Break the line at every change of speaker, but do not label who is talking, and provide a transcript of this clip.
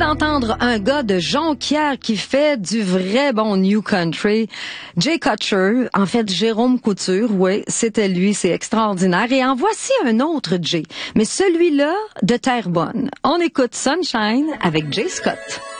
d'entendre un gars de Jonquière qui fait du vrai bon New Country. Jay Kutcher, en fait Jérôme Couture, oui, c'était lui, c'est extraordinaire. Et en voici un autre Jay, mais celui-là de Terrebonne. On écoute Sunshine avec Jay Scott.